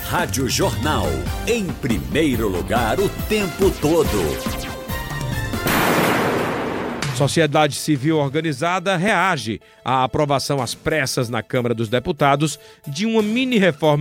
Rádio Jornal, em primeiro lugar o tempo todo. Sociedade Civil Organizada reage à aprovação às pressas na Câmara dos Deputados de uma mini-reforma